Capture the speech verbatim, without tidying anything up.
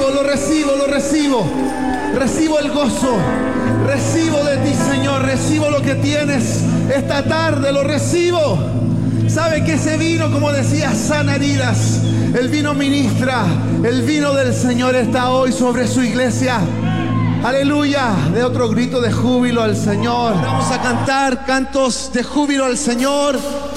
recibo, lo recibo, lo recibo. Recibo el gozo. Recibo de ti, Señor. Recibo lo que tienes esta tarde. Lo recibo. ¿Sabe que ese vino, como decía, sana heridas? El vino ministra. El vino del Señor está hoy sobre su iglesia. Aleluya. De otro grito de júbilo al Señor. Vamos a cantar cantos de júbilo al Señor.